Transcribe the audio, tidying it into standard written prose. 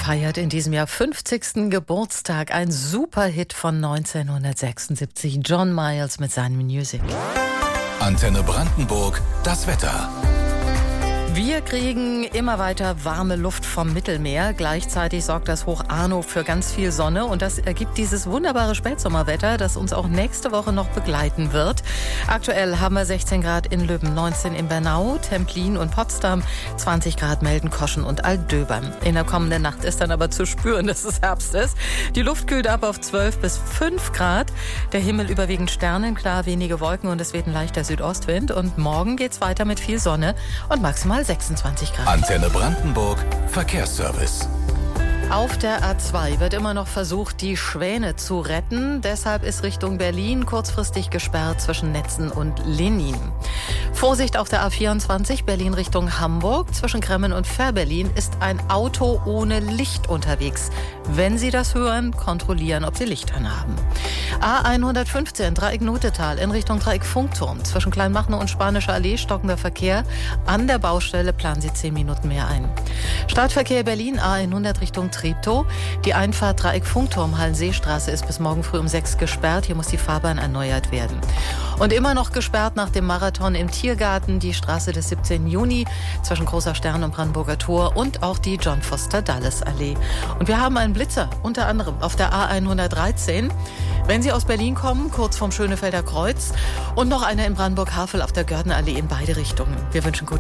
feiert in diesem Jahr 50. Geburtstag. Ein Superhit von 1976. John Miles mit seinem Music. Antenne Brandenburg, das Wetter. Wir kriegen immer weiter warme Luft vom Mittelmeer. Gleichzeitig sorgt das Hoch Arno für ganz viel Sonne. Und das ergibt dieses wunderbare Spätsommerwetter, das uns auch nächste Woche noch begleiten wird. Aktuell haben wir 16 Grad in Löben, 19 in Bernau, Templin und Potsdam, 20 Grad melden Koschen und Altdöbern. In der kommenden Nacht ist dann aber zu spüren, dass es Herbst ist. Die Luft kühlt ab auf 12 bis 5 Grad. Der Himmel überwiegend sternenklar, wenige Wolken und es weht ein leichter Südostwind. Und morgen geht's weiter mit viel Sonne und maximal 26 Grad. Antenne Brandenburg, Verkehrsservice. Auf der A2 wird immer noch versucht, die Schwäne zu retten. Deshalb ist Richtung Berlin kurzfristig gesperrt zwischen Netzen und Lenin. Vorsicht auf der A24 Berlin Richtung Hamburg. Zwischen Kremmen und Fährberlin ist ein Auto ohne Licht unterwegs. Wenn Sie das hören, kontrollieren, ob Sie Licht anhaben. A115 Dreieck Notetal in Richtung Dreieck Funkturm. Zwischen Kleinmachnow und Spanische Allee stockender Verkehr. An der Baustelle planen Sie 10 Minuten mehr ein. Startverkehr Berlin A100 Richtung Treptow. Die Einfahrt Dreieck Funkturm Hallenseestraße ist bis morgen früh um 6 gesperrt. Hier muss die Fahrbahn erneuert werden. Und immer noch gesperrt nach dem Marathon im Tiergarten die Straße des 17. Juni zwischen Großer Stern und Brandenburger Tor und auch die John Foster Dulles Allee. Und wir haben einen Blitzer, unter anderem auf der A113. Wenn Sie aus Berlin kommen, kurz vorm Schönefelder Kreuz und noch einer in Brandenburg-Havel auf der Gördenallee in beide Richtungen. Wir wünschen gute